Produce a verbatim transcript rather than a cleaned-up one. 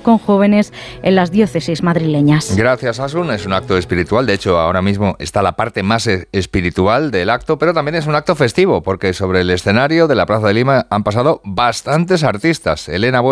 con jóvenes en las diócesis madrileñas. Gracias, Asun. Es un acto espiritual. De hecho, ahora mismo está la parte más espiritual del acto, pero también es un acto festivo, porque sobre el escenario de la Plaza de Lima han pasado bastantes artistas. Elena,